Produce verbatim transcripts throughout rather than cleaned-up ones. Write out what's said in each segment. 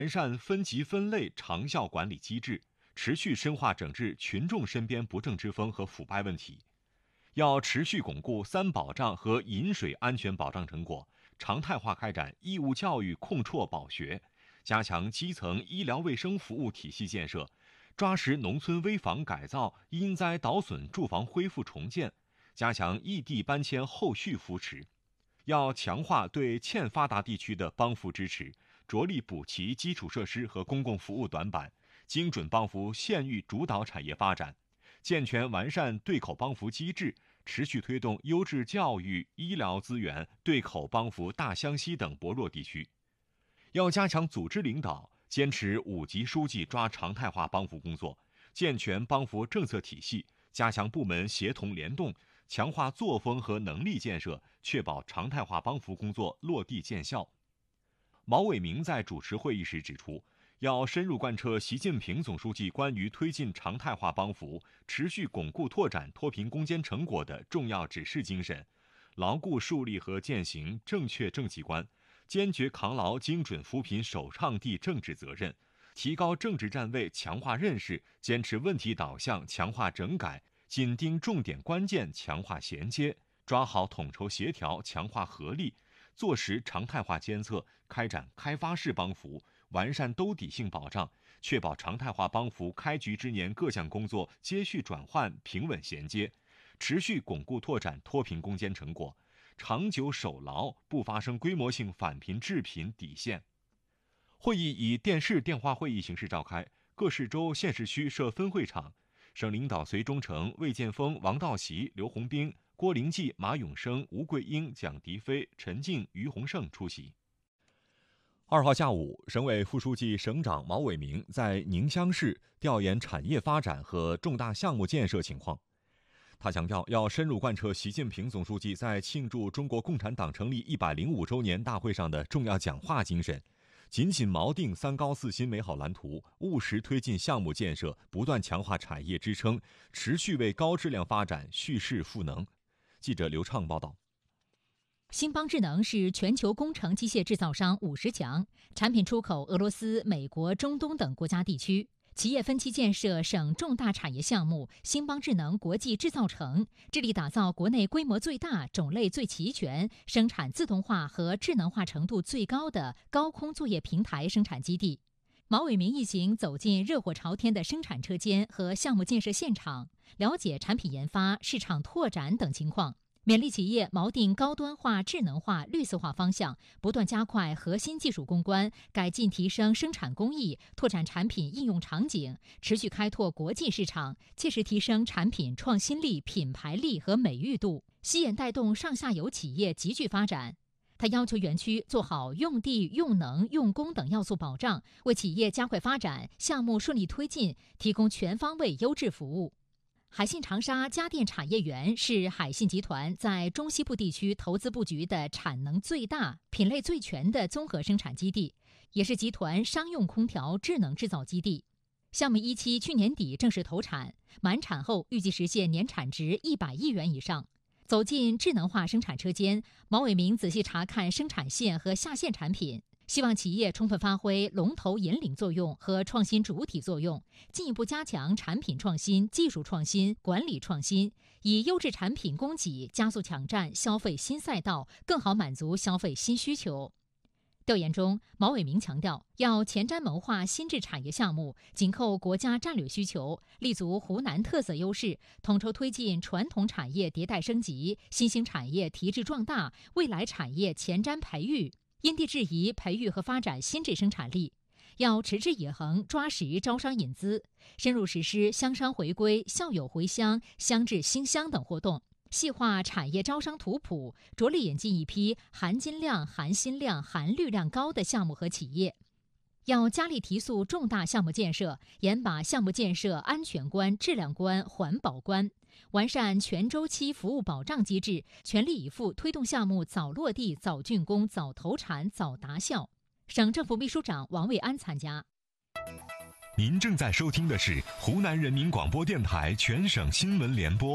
完善分级分类长效管理机制，持续深化整治群众身边不正之风和腐败问题。要持续巩固三保障和饮水安全保障成果，常态化开展义务教育控辍保学，加强基层医疗卫生服务体系建设，抓实农村危房改造、因灾倒损住房恢复重建，加强异地搬迁后续扶持。要强化对欠发达地区的帮扶支持，着力补齐基础设施和公共服务短板，精准帮扶县域主导产业发展，健全完善对口帮扶机制，持续推动优质教育、医疗资源对口帮扶大湘西等薄弱地区。要加强组织领导，坚持五级书记抓常态化帮扶工作，健全帮扶政策体系，加强部门协同联动，强化作风和能力建设，确保常态化帮扶工作落地见效。毛伟明在主持会议时指出，要深入贯彻习近平总书记关于推进常态化帮扶、持续巩固拓展脱贫攻坚成果的重要指示精神，牢固树立和践行正确政绩观，坚决扛牢精准扶贫首倡地政治责任，提高政治站位，强化认识，坚持问题导向，强化整改，紧盯重点关键，强化衔接，抓好统筹协调，强化合力，做实常态化监测，开展开发式帮扶，完善兜底性保障，确保常态化帮扶开局之年各项工作接续转换、平稳衔接，持续巩固拓展脱贫攻坚成果，长久守牢不发生规模性返贫致贫底线。会议以电视电话会议形式召开，各市州县市区设分会场，省领导隋忠诚、魏建峰、王道习、刘洪兵、郭灵济、马永生、吴桂英、蒋迪飞、陈静、于洪胜出席。二号下午，省委副书记、省长毛伟明在宁乡市调研产业发展和重大项目建设情况。他强调，要深入贯彻习近平总书记在庆祝中国共产党成立一百零五周年大会上的重要讲话精神，紧紧锚定三高四新美好蓝图，务实推进项目建设，不断强化产业支撑，持续为高质量发展蓄势赋能。记者刘畅报道。 兴邦智能是全球工程机械制造商五十强，产品出口俄罗斯、美国、中东等国家地区。企业分期建设省重大产业项目兴邦智能国际制造城，致力打造国内规模最大、种类最齐全、生产自动化和智能化程度最高的高空作业平台生产基地。毛伟明一行走进热火朝天的生产车间和项目建设现场，了解产品研发、市场拓展等情况。勉励企业锚定高端化、智能化、绿色化方向，不断加快核心技术攻关，改进提升生产工艺，拓展产品应用场景，持续开拓国际市场，切实提升产品创新力、品牌力和美誉度，吸引带动上下游企业集聚发展。他要求园区做好用地、用能、用工等要素保障，为企业加快发展、项目顺利推进提供全方位优质服务。海信长沙家电产业园是海信集团在中西部地区投资布局的产能最大、品类最全的综合生产基地，也是集团商用空调智能制造基地。项目一期去年底正式投产，满产后预计实现年产值一百亿元以上。走进智能化生产车间，毛伟明仔细查看生产线和下线产品，希望企业充分发挥龙头引领作用和创新主体作用，进一步加强产品创新、技术创新、管理创新，以优质产品供给加速抢占消费新赛道，更好满足消费新需求。调研中，毛伟明强调，要前瞻谋划新质产业项目，紧扣国家战略需求，立足湖南特色优势，统筹推进传统产业迭代升级、新兴产业提质壮大、未来产业前瞻培育，因地制宜培育和发展新质生产力。要持之以恒抓实招商引资，深入实施乡商回归、校友回乡、乡质兴乡等活动，细化产业招商图谱，着力引进一批含金量、含薪量、含绿量高的项目和企业。要加力提速重大项目建设，严把项目建设安全关、质量关、环保关，完善全周期服务保障机制，全力以赴推动项目早落地、早竣工、早投产、早达效。省政府秘书长王卫安参加。 您正在收听的是湖南人民广播电台全省新闻联播。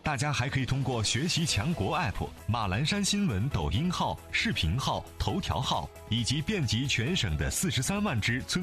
大家还可以通过学习强国 App、马栏山新闻抖音号、视频号、头条号以及遍及全省的四十三万只